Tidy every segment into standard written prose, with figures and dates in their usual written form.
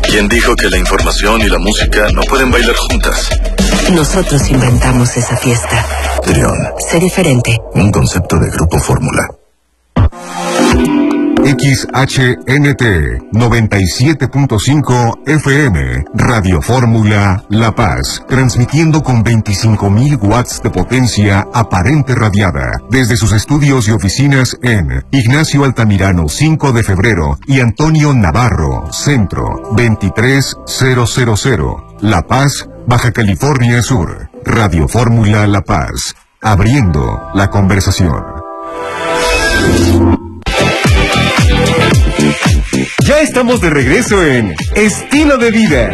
¿Quién dijo que la información y la música no pueden bailar juntas? Nosotros inventamos esa fiesta. Trión. Sé diferente. Un concepto de Grupo Fórmula. XHNT 97.5 FM, Radio Fórmula La Paz, transmitiendo con 25.000 watts de potencia aparente radiada, desde sus estudios y oficinas en Ignacio Altamirano 5 de febrero y Antonio Navarro, Centro 23000, La Paz, Baja California Sur. Radio Fórmula La Paz, abriendo la conversación. Ya estamos de regreso en Estilo de Vida.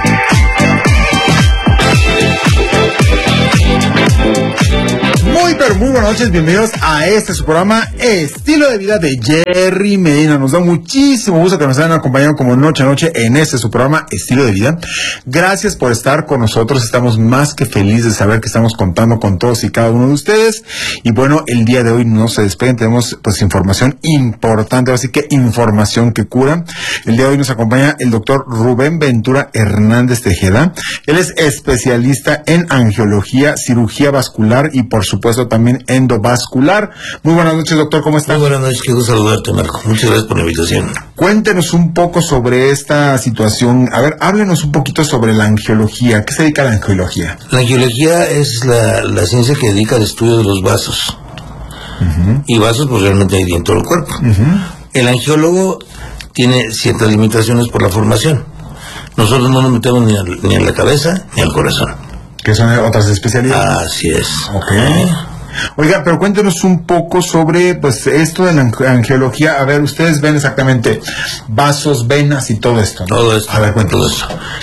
Muy buenas noches, bienvenidos a su programa Estilo de Vida de Jerry Medina. Nos da muchísimo gusto que nos hayan acompañado como noche a noche en su programa Estilo de Vida. Gracias por estar con nosotros, estamos más que felices de saber que estamos contando con todos y cada uno de ustedes. Y bueno, el día de hoy no se despeguen, tenemos pues información importante, así que información que cura. El día de hoy nos acompaña el doctor Rubén Ventura Hernández Tejeda. Él es especialista en angiología, cirugía vascular y por supuesto también endovascular. Muy buenas noches, doctor, ¿cómo está? Muy buenas noches, quiero saludarte, Marco. Muchas gracias por la invitación. Cuéntenos un poco sobre esta situación. A ver, háblenos un poquito sobre la angiología. ¿Qué se dedica a la angiología? La angiología es la ciencia que dedica al estudio de los vasos. Y vasos, pues realmente hay en todo el cuerpo. El angiólogo tiene ciertas limitaciones por la formación. Nosotros no nos metemos ni en la cabeza ni al corazón. ¿Que son otras especialidades? Así es. Ok. Oiga, pero cuéntenos un poco sobre pues esto de la angiología. A ver, ustedes ven exactamente vasos, venas y todo esto, ¿no? Todo esto. A ver, cuéntenos.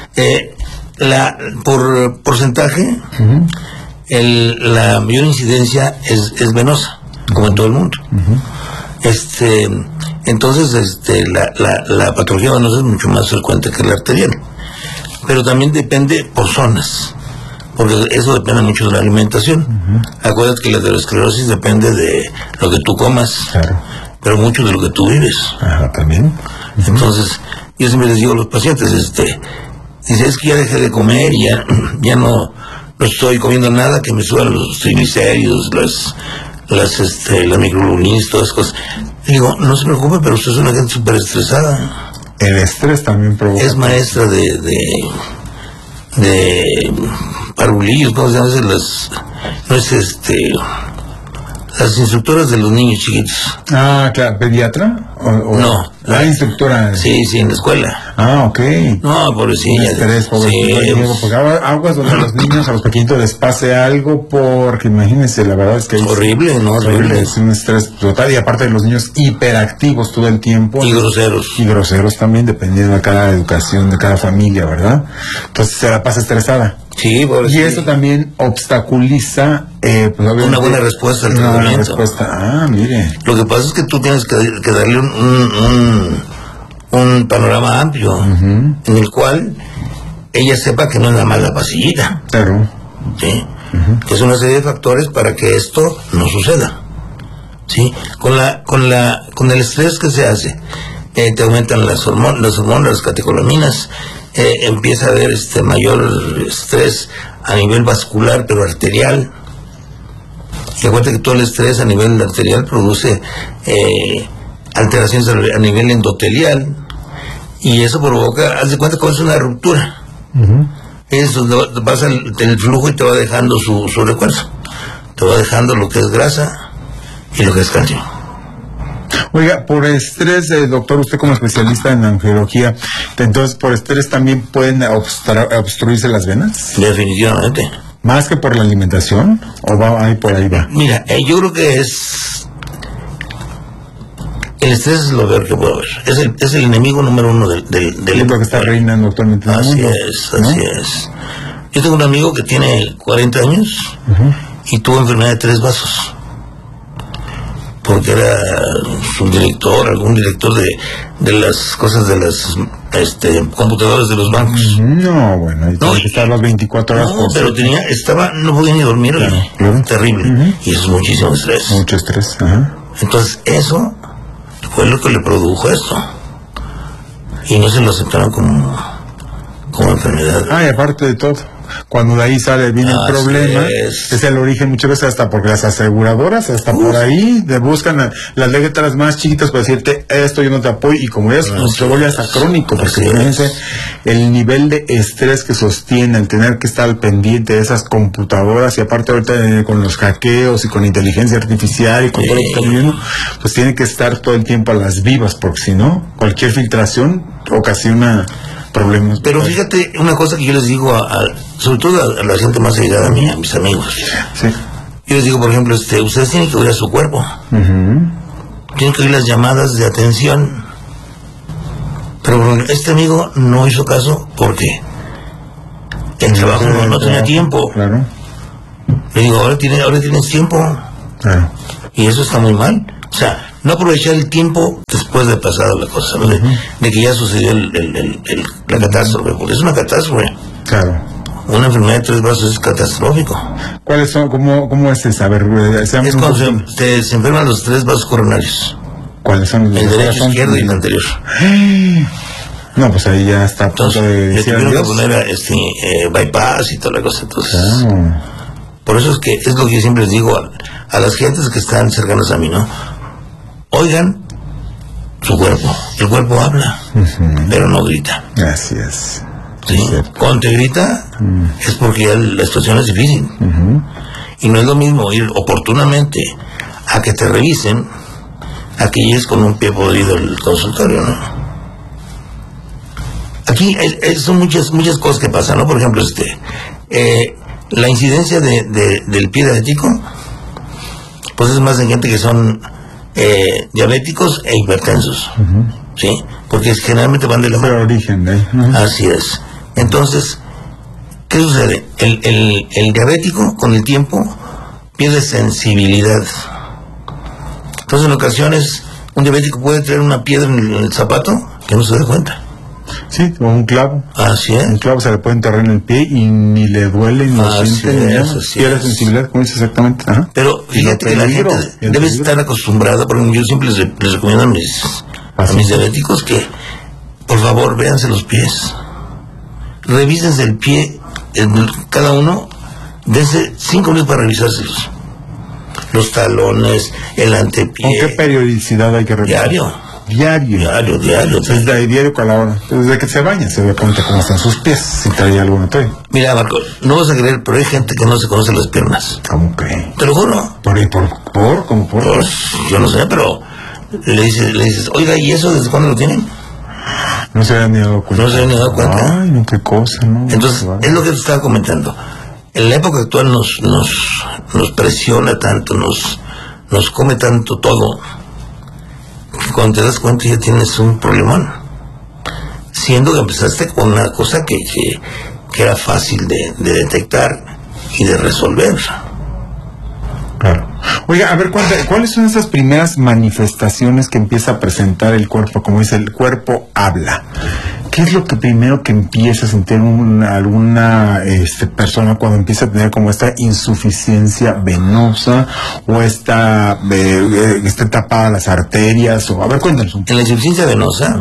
Por porcentaje, la mayor incidencia es venosa, como en todo el mundo. Entonces, la patología venosa es mucho más frecuente que la arterial. Pero también depende por zonas, porque eso depende mucho de la alimentación. Acuérdate que la aterosclerosis depende de lo que tú comas, claro, pero mucho de lo que tú vives. También. Entonces, yo siempre les digo a los pacientes, dice, es que ya dejé de comer y ya no estoy comiendo nada que me suban los triglicéridos, las microglobulinas, todas esas cosas. Digo, no se preocupe, pero usted es una gente súper estresada. El estrés también provoca. Es maestra de parvulillos, ¿cómo se llaman? Las instructoras de los niños chiquitos. Claro, ¿pediatra? No. La instructora. Sí, en la escuela. Ok. No, pobrecilla. Estrés, pobrecito. Sí, porque aguas donde a los niños, a los pequeñitos les pase algo, porque imagínense, la verdad es que... Horrible, ¿no? Horrible. Es un estrés total, y aparte de los niños hiperactivos todo el tiempo. Y groseros. Y groseros también, dependiendo de cada educación, de cada familia, ¿verdad? Entonces se la pasa estresada. Sí, y eso también obstaculiza pues, una buena respuesta al tratamiento. Mire. Lo que pasa es que tú tienes que darle un panorama amplio, en el cual ella sepa que no es nada más la pastillita. Claro. ¿Sí? Que es una serie de factores para que esto no suceda. ¿Sí? Con el estrés que se hace, te aumentan las hormonas, las catecolaminas. Empieza a haber mayor estrés a nivel vascular, pero arterial. Y acuérdate que todo el estrés a nivel arterial produce alteraciones a nivel endotelial, y eso provoca, haz de cuenta que es una ruptura. Eso pasa el flujo y te va dejando su recuerdo. Te va dejando lo que es grasa y lo que es calcio. Oiga, por estrés, doctor, usted como especialista en angiología, entonces por estrés también pueden obstruirse las venas. Definitivamente. ¿Más que por la alimentación? ¿O va ahí por ahí va? Mira, yo creo que el estrés es lo peor que puede haber. Es el enemigo número uno del lo que está reinando actualmente en el mundo. Así es. Yo tengo un amigo que tiene 40 años y tuvo enfermedad de 3 vasos. Porque era algún director de las cosas de las computadoras de los bancos. No, bueno, ahí tiene que estar las 24 horas. No, pero no podía ni dormir, claro. Terrible. Y eso es muchísimo estrés. Mucho estrés, Entonces, eso fue lo que le produjo esto. Y no se lo aceptaron como como enfermedad. Y aparte de todo, cuando de ahí viene el problema, es el origen muchas veces hasta porque las aseguradoras, hasta por ahí, te buscan las letras más chiquitas para decirte, esto yo no te apoyo, y como es, se vuelve hasta crónico, porque fíjense el nivel de estrés que sostiene el tener que estar al pendiente de esas computadoras, y aparte ahorita con los hackeos y con inteligencia artificial y con todo lo que está viviendo, pues tiene que estar todo el tiempo a las vivas, porque si no, cualquier filtración ocasiona problemas. Pero fíjate, una cosa que yo les digo, sobre todo a la gente más llegada a mí, a mis amigos. Sí. Yo les digo, por ejemplo, ustedes tienen que oír a su cuerpo. Tienen que oír las llamadas de atención. Pero este amigo no hizo caso porque el trabajo no tenía tiempo. Claro. Le digo, ahora tienes tiempo. Claro. Y eso está muy mal. O sea, no aprovechar el tiempo después de pasada la cosa, ¿no? De que ya sucedió la catástrofe, porque es una catástrofe. Claro. Una enfermedad de 3 brazos es catastrófico. ¿Cuáles son? ¿Cómo es esa? A ver, es cuando se enferman los 3 vasos coronarios. ¿Cuáles son los? El derecho, izquierdo y el anterior. No, pues ahí ya está. Entonces, le tuvieron que poner bypass y toda la cosa. Entonces, por eso es lo que yo siempre les digo a las gentes que están cercanas a mí, ¿no? Oigan su cuerpo. El cuerpo habla, pero no grita. Así es. ¿Sí? Cuando te grita, es porque ya la situación es difícil. Y no es lo mismo ir oportunamente a que te revisen, a que llegues con un pie podrido al consultorio, ¿no? Aquí son muchas cosas que pasan, ¿no? Por ejemplo, la incidencia del pie diabético, pues es más en gente que son diabéticos e hipertensos, ¿sí? Porque generalmente van de la mano. origen, Así es. Entonces, ¿qué sucede? El diabético, con el tiempo, pierde sensibilidad. Entonces, en ocasiones, un diabético puede traer una piedra en el zapato que no se da cuenta. Sí, o un clavo. Así es. Un clavo se le puede enterrar en el pie y ni le duele, ni lo siente, pierde sensibilidad, como dice exactamente. Pero fíjate que la gente debe estar acostumbrada, porque yo siempre les recomiendo a mis diabéticos que, por favor, véanse los pies. Revísense el pie, cada uno, dense 5 minutos para revisárselos. Los talones, el antepié. ¿Con qué periodicidad hay que revisar? Diario. Desde ahí, diario con la hora. Desde que se baña se ve cuenta cómo están sus pies, si trae algo trae. Mira, Marco, no vas a creer, pero hay gente que no se conoce las piernas. ¿Cómo cree? Te lo juro. ¿Cómo por? Pues, yo no sé, pero le dices, oiga, ¿y eso desde cuándo lo tienen? No se habían ni dado cuenta. Ay, no, qué cosa, ¿no? Entonces, es lo que te estaba comentando. En la época actual nos presiona tanto, nos come tanto todo, que cuando te das cuenta ya tienes un problemón. Siendo que empezaste con una cosa que era fácil de detectar y de resolver. Claro. Oiga, a ver, ¿cuáles son esas primeras manifestaciones que empieza a presentar el cuerpo? Como dice, el cuerpo habla. ¿Qué es lo que primero que empieza a sentir alguna persona cuando empieza a tener como esta insuficiencia venosa o está tapada las arterias? O a ver, cuéntanos un poco. En la insuficiencia venosa,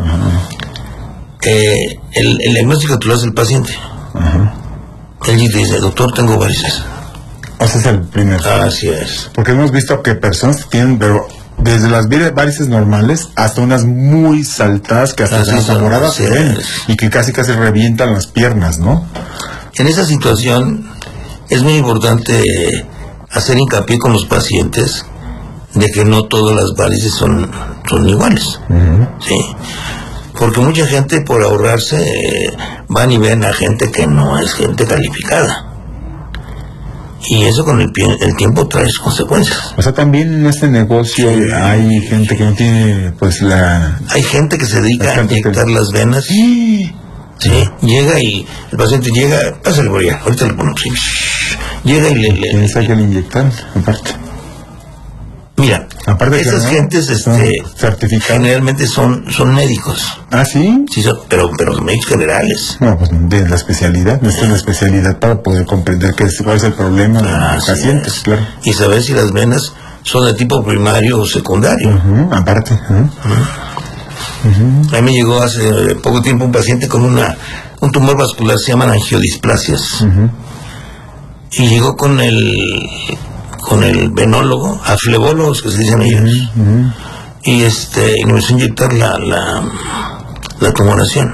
el diagnóstico te lo hace el paciente. Él te dice, doctor, tengo varices. Ese es el primer. Así es. Porque hemos visto que personas que tienen, pero desde las varices normales hasta unas muy saltadas que hasta las enamoradas se ven y que casi revientan las piernas, ¿no? En esa situación es muy importante hacer hincapié con los pacientes de que no todas las varices son iguales, ¿sí? Porque mucha gente, por ahorrarse, van y ven a gente que no es gente calificada. Y eso con el tiempo trae sus consecuencias. O sea, también en este negocio hay gente que no tiene, pues, Hay gente que se dedica a inyectar las venas. Sí. Llega y el paciente llega, pásale por allá, ahorita le ponemos. Llega y piensa que le inyectan, aparte. Mira, aparte esas gentes generalmente son médicos. ¿Ah, sí? Sí, pero médicos generales. No, pues de la especialidad, necesitan la especialidad para poder comprender cuál es el problema de los pacientes, claro. Y saber si las venas son de tipo primario o secundario. Aparte. A mí me llegó hace poco tiempo un paciente con un tumor vascular, se llaman angiodisplasias. Y llegó con el venólogo, aflebólogos que se dicen ellos. Y le empezó a inyectar la tumoración.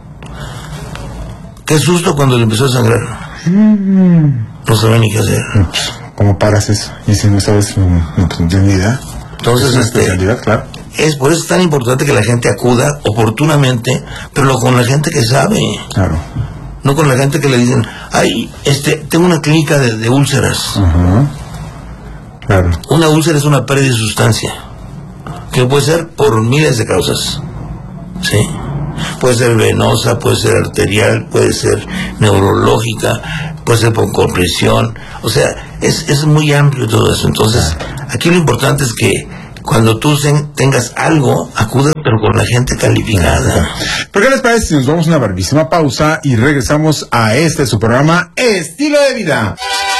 Qué susto cuando le empezó a sangrar. No sabía ni qué hacer. ¿Cómo paras eso? Y si no sabes, no tienes ni idea. Entonces, claro. Es por eso es tan importante que la gente acuda oportunamente, pero con la gente que sabe. Claro. No con la gente que le dicen, ay, tengo una clínica de úlceras. Claro. Una úlcera es una pérdida de sustancia, que puede ser por miles de causas. ¿Sí? Puede ser venosa, puede ser arterial, puede ser neurológica, puede ser por compresión. O sea, es muy amplio todo eso. Entonces, aquí lo importante es que cuando tú tengas algo, acude, pero con la gente calificada. ¿Por qué les parece si nos vamos a una brevísima pausa y regresamos a su programa Estilo de Vida?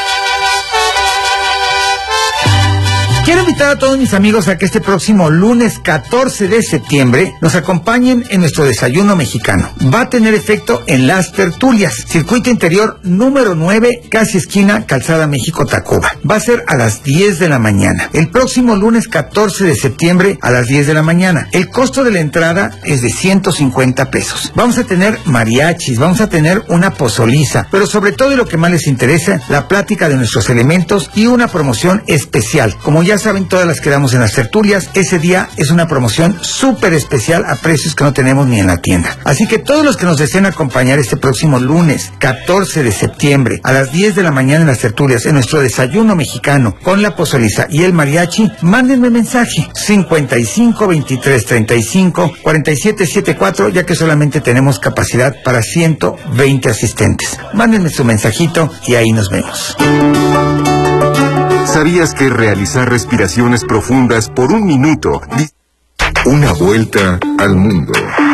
Quiero invitar a todos mis amigos a que este próximo lunes 14 de septiembre nos acompañen en nuestro desayuno mexicano. Va a tener efecto en Las Tertulias, circuito interior número 9, casi esquina Calzada México-Tacuba. Va a ser a las 10 de la mañana. El próximo lunes 14 de septiembre a las 10 de la mañana. El costo de la entrada es de 150 pesos. Vamos a tener mariachis, vamos a tener una pozoliza, pero sobre todo y lo que más les interesa, la plática de nuestros elementos y una promoción especial. Como ya saben, todas las que damos en Las Tertulias, ese día es una promoción súper especial a precios que no tenemos ni en la tienda. Así que todos los que nos deseen acompañar este próximo lunes 14 de septiembre a las 10 de la mañana en Las Tertulias, en nuestro desayuno mexicano con la pozoliza y el mariachi, mándenme mensaje 55 23 35 47 74, ya que solamente tenemos capacidad para 120 asistentes. Mándenme su mensajito y ahí nos vemos. ¿Sabías que realizar respiraciones profundas por un minuto? Una vuelta al mundo.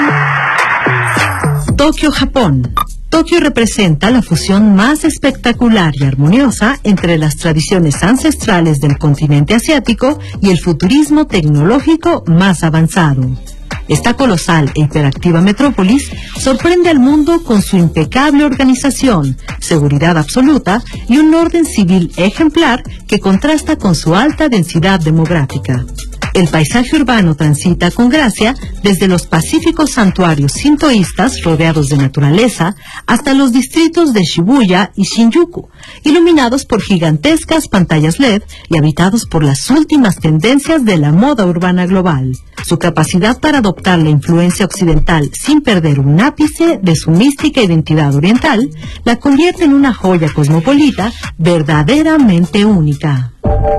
Tokio, Japón. Tokio representa la fusión más espectacular y armoniosa entre las tradiciones ancestrales del continente asiático y el futurismo tecnológico más avanzado. Esta colosal e hiperactiva metrópolis sorprende al mundo con su impecable organización, seguridad absoluta y un orden civil ejemplar que contrasta con su alta densidad demográfica. El paisaje urbano transita con gracia desde los pacíficos santuarios sintoístas rodeados de naturaleza hasta los distritos de Shibuya y Shinjuku, iluminados por gigantescas pantallas LED y habitados por las últimas tendencias de la moda urbana global. Su capacidad para adoptar la influencia occidental sin perder un ápice de su mística identidad oriental la convierte en una joya cosmopolita verdaderamente única.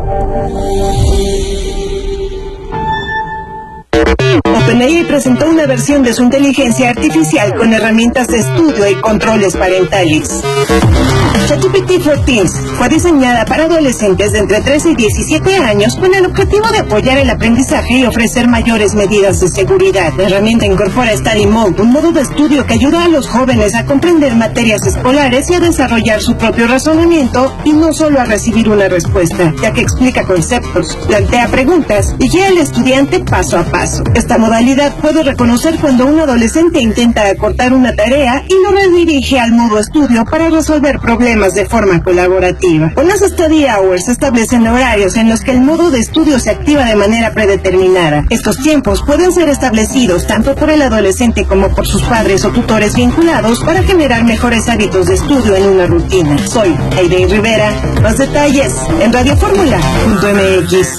OpenAI presentó una versión de su inteligencia artificial con herramientas de estudio y controles parentales. ChatGPT for Teens fue diseñada para adolescentes de entre 13 y 17 años con el objetivo de apoyar el aprendizaje y ofrecer mayores medidas de seguridad. La herramienta incorpora Study Mode, un modo de estudio que ayuda a los jóvenes a comprender materias escolares y a desarrollar su propio razonamiento y no solo a recibir una respuesta, ya que explica conceptos, plantea preguntas y guía al estudiante paso a paso. Esta modalidad puede reconocer cuando un adolescente intenta acortar una tarea y lo redirige al modo estudio para resolver problemas de forma colaborativa. Con las Study Hours se establecen horarios en los que el modo de estudio se activa de manera predeterminada. Estos tiempos pueden ser establecidos tanto por el adolescente como por sus padres o tutores vinculados para generar mejores hábitos de estudio en una rutina. Soy Aide Rivera. Más detalles en radioformula.mx.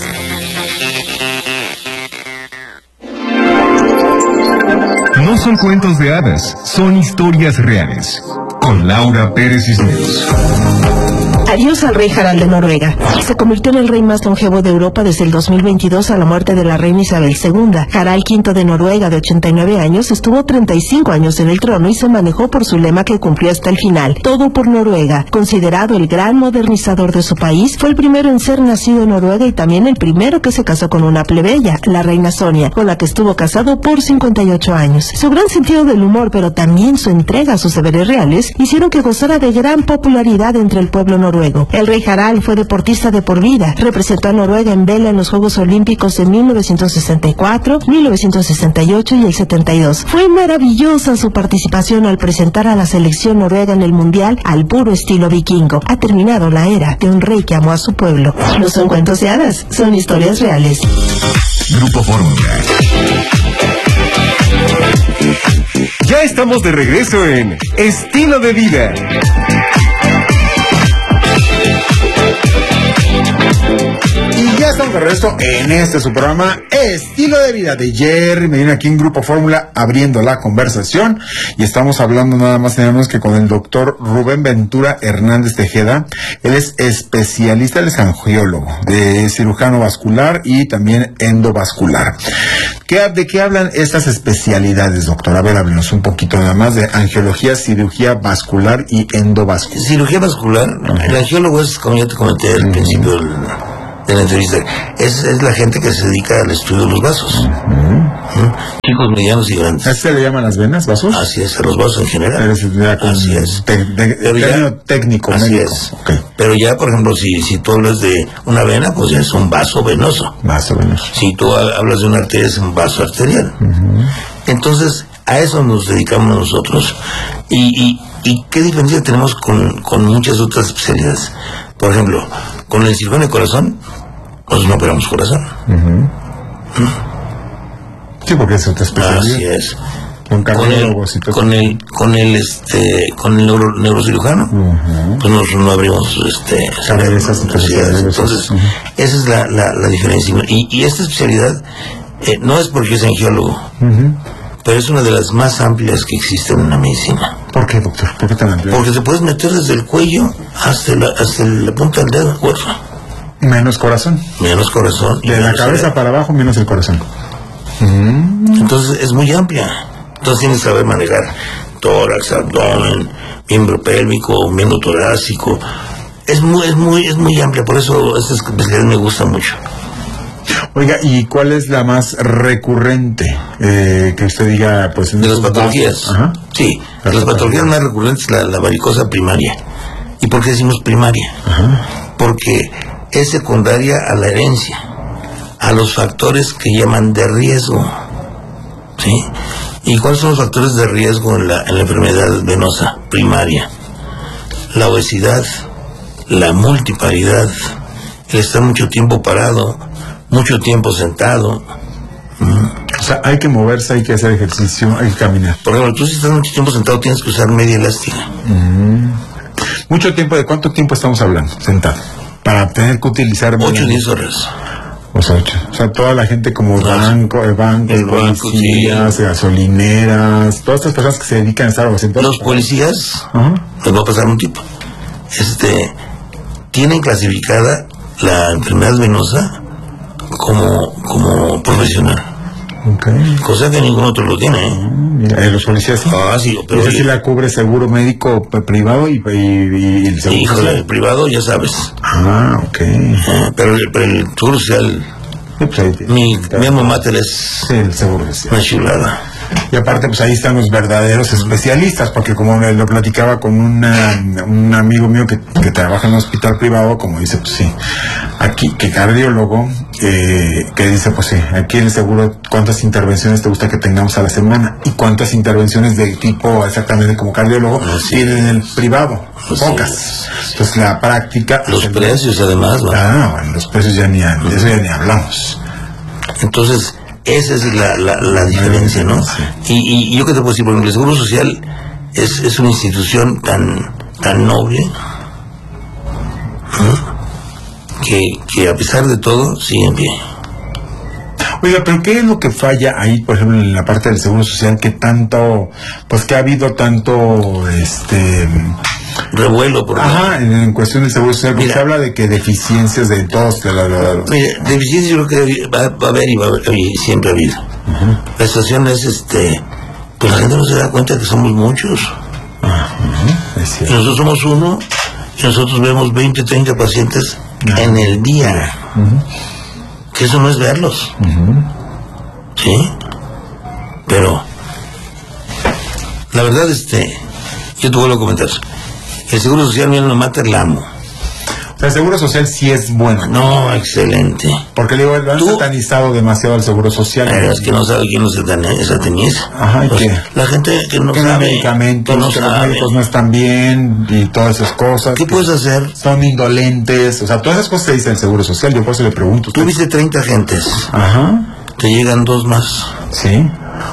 No son cuentos de hadas, son historias reales. Con Laura Pérez Cisneros. Adiós al rey Harald de Noruega. Se convirtió en el rey más longevo de Europa desde el 2022 a la muerte de la reina Isabel II. Harald V de Noruega, de 89 años, estuvo 35 años en el trono y se manejó por su lema que cumplió hasta el final: todo por Noruega. Considerado el gran modernizador de su país, fue el primero en ser nacido en Noruega y también el primero que se casó con una plebeya, la reina Sonia, con la que estuvo casado por 58 años. Su gran sentido del humor, pero también su entrega a sus deberes reales, hicieron que gozara de gran popularidad entre el pueblo noruego. noruego. El rey Harald fue deportista de por vida. Representó a Noruega en vela en los Juegos Olímpicos de 1964, 1968 y el 72. Fue maravillosa su participación al presentar a la selección noruega en el Mundial al puro estilo vikingo. Ha terminado la era de un rey que amó a su pueblo. No son cuentos de hadas, son historias reales. Grupo Fórmula. Ya estamos de regreso en Estilo de Vida. Y ya estamos de regreso en su programa Estilo de Vida de Jerry Medina, aquí en Grupo Fórmula, abriendo la conversación. Y estamos hablando nada más y nada menos que con el doctor Rubén Ventura Hernández Tejeda. Él es especialista, él es angiólogo, de cirujano vascular y también endovascular. ¿De qué hablan estas especialidades, doctor? A ver, háblenos un poquito nada más de angiología, cirugía vascular y endovascular. Cirugía vascular, el angiólogo es, como ya te comenté al principio de la entrevista, es la gente que se dedica al estudio de los vasos. Chicos, medianos y grandes. ¿A se le llaman las venas, vasos? Así es, a los vasos en general. Así es. Término técnico, así médico. es. Okay. Pero ya, por ejemplo, si tú hablas de una vena, pues ya es un vaso venoso. Vaso venoso. Si tú hablas de una arteria, es un vaso arterial. Entonces, a eso nos dedicamos nosotros. ¿Y qué diferencia tenemos con muchas otras especialidades? Por ejemplo, con el cirujano de corazón, nosotros no operamos corazón. Sí, porque es otra especialidad. Así es. Con cardiólogos y todo. Con el neurocirujano, pues nosotros no abrimos esas especialidades. Entonces, esa es la diferencia. Y esta especialidad no es porque es angiólogo, pero es una de las más amplias que existen en la medicina. ¿Por qué, doctor? ¿Por qué tan amplio? Porque te puedes meter desde el cuello hasta la punta del dedo, hueso. Menos corazón. Menos corazón. De la cabeza para abajo, menos el corazón. Entonces es muy amplia. Entonces tienes que saber manejar tórax, abdomen, miembro pélvico, miembro torácico. Es muy amplia, por eso esta especialidad me gusta mucho. Oiga, ¿y cuál es la más recurrente que usted diga, pues, de las patologías? Sí, de las patologías más recurrentes la varicosa primaria. ¿Y por qué decimos primaria? Porque es secundaria a la herencia, a los factores que llaman de riesgo. ¿Sí? ¿Y cuáles son los factores de riesgo en la enfermedad venosa primaria? La obesidad, la multiparidad, el estar mucho tiempo parado, mucho tiempo sentado. O sea, hay que moverse, hay que hacer ejercicio, hay que caminar. Por ejemplo, tú si estás mucho tiempo sentado tienes que usar media elástica. Mucho tiempo, ¿de cuánto tiempo estamos hablando sentado? Para tener que utilizar 8 o 10 horas. O sea, toda la gente como el banco, policías, sí, gasolineras, todas estas personas que se dedican a estar sentados. Los policías, les va a pasar un tipo. Tienen clasificada la enfermedad venosa como profesional. Okay. Cosa que ningún otro lo tiene. Los policías sí. Sí, pero esa sí la cubre seguro médico privado y el seguro social. El privado ya sabes. Ok. Pero el seguro social, pues mi mamá es el seguro social. Una chulada. Y aparte, pues ahí están los verdaderos especialistas, porque como lo platicaba con un amigo mío que trabaja en un hospital privado, como dice, pues sí, aquí, que cardiólogo, que dice, pues sí, aquí en el seguro, ¿cuántas intervenciones te gusta que tengamos a la semana? ¿Y cuántas intervenciones de tipo exactamente como cardiólogo tienen en el privado? Pocas. Entonces la práctica... Los precios además, bueno, los precios de eso ya ni hablamos. Entonces... esa es la diferencia, ¿no? Sí. Y yo que te puedo decir, porque el Seguro Social es una institución tan noble, que a pesar de todo sigue en pie. Oiga, pero ¿qué es lo que falla ahí, por ejemplo, en la parte del Seguro Social, que tanto, pues que ha habido tanto, revuelo por en cuestión del Seguro Social, porque se habla de que deficiencias de todos. Mira, deficiencias yo creo que va a haber y siempre ha habido. La situación es, pues la gente no se da cuenta que somos muchos. Y nosotros somos uno, y nosotros vemos 20, 30 pacientes en el día. Que eso no es verlos. ¿Sí? Pero, la verdad, yo te vuelvo a comentar. El Seguro Social, mi alma mater, la amo. sea, el Seguro Social sí es bueno. No, excelente. Porque digo, lo han satanizado demasiado al Seguro Social. Es que no sabe quién lo sataniza. Ajá, ¿y pues, qué? La gente que no que sabe. No hay medicamentos, no que sabe. los médicos no están bien y todas esas cosas. ¿Qué puedes hacer? Son indolentes, o sea, todas esas cosas se dice el Seguro Social. Yo por eso le pregunto. Tú viste 30 gentes. Ajá. Te llegan 2 más. Sí.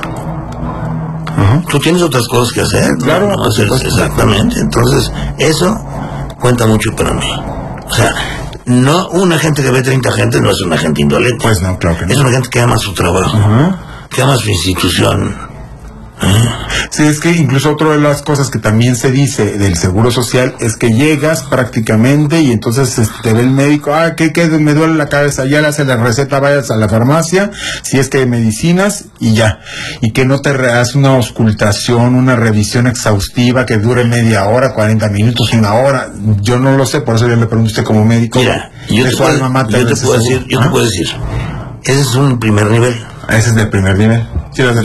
Tú tienes otras cosas que hacer. Claro. No hacer exactamente. Entonces, eso cuenta mucho para mí. O sea, no una gente que ve 30 gente no es una gente indolente. Pues no, claro que no. Es una gente que ama su trabajo, que ama su institución. Sí, es que incluso otra de las cosas que también se dice del Seguro Social es que llegas prácticamente y entonces te ve el médico, ¿qué me duele la cabeza? Ya le hace la receta, vayas a la farmacia, si es que hay medicinas y ya. Y que no te hace una auscultación, una revisión exhaustiva que dure media hora, 40 minutos, 1 hora. Yo no lo sé, por eso yo le pregunto a usted como médico. Mira, yo te puedo decir, ese es un primer nivel. Ese es del primer nivel. Sí,